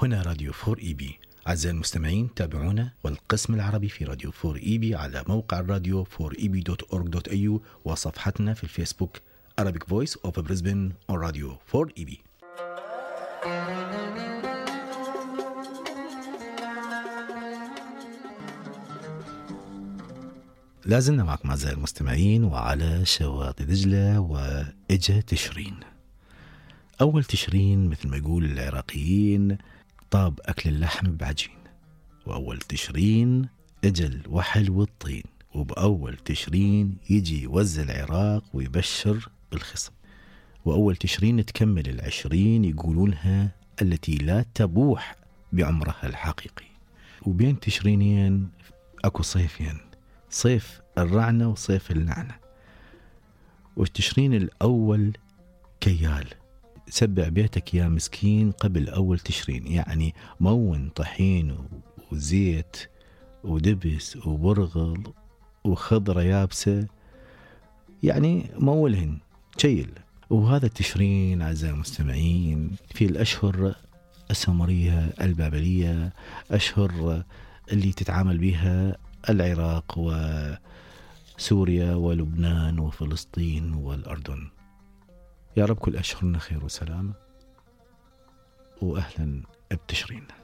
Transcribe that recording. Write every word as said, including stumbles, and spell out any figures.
هنا راديو فور إي بي. أعزائي المستمعين تابعونا والقسم العربي في راديو فور إي بي على موقع الراديو فور إي بي دوت أورغ دوت إيه يو وصفحتنا في الفيسبوك Arabic Voice of Brisbane on Radio فور إي بي. لازلنا معكم أعزائي المستمعين وعلى شواطئ دجلة وإجا تشرين. أول تشرين مثل ما يقول العراقيين طاب أكل اللحم بعجين، وأول تشرين أجل وحل والطين، وبأول تشرين يجي يوزع العراق ويبشر بالخصم، وأول تشرين تكمل العشرين يقولونها التي لا تبوح بعمرها الحقيقي. وبين تشرينين أكو صيفين، صيف الرعنة وصيف اللعنة. والتشرين الأول كيال، سبع بيتك يا مسكين قبل أول تشرين، يعني مون طحين وزيت ودبس وبرغل وخضرة يابسة، يعني مولهن شيل. وهذا التشرين أعزائي المستمعين في الأشهر السومرية البابلية، أشهر اللي تتعامل بها العراق وسوريا ولبنان وفلسطين والأردن. يا رب كل أشهرنا خير وسلامة، وأهلا بتشرين.